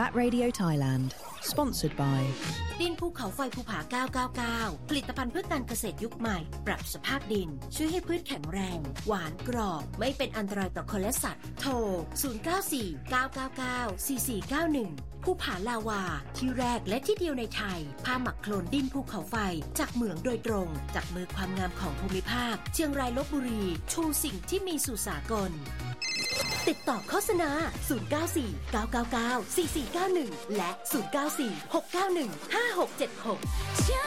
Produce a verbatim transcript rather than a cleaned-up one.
That Radio Thailand Sponsored by ดินภูเขาไฟภูผาเก้าเก้าเก้าผลิตภัณฑ์เพื่อการเกษตรยุคใหม่ปรับสภาพดินช่วยให้พืชแข็งแรงหวานกรอบไม่เป็นอันตรายต่อคนและสัตว์โทรศูนย์ เก้า สี่ เก้า เก้า เก้า สี่ สี่ เก้า หนึ่งภูผาลาวาที่แรกและที่เดียวในไทยผ้าหมักโคลนดินภูเขาไฟจากเหมืองโดยตรงจากมือความงามของภูมิภาคเชียงรายลพบุรีชูสิ่งที่มีสู่สากลติดต่อโฆษณาศูนย์ เก้า สี่ เก้า เก้า เก้า สี่ สี่ เก้า หนึ่งและศูนย์ เก้า สี่ หก เก้า หนึ่ง ห้า หก เจ็ด หก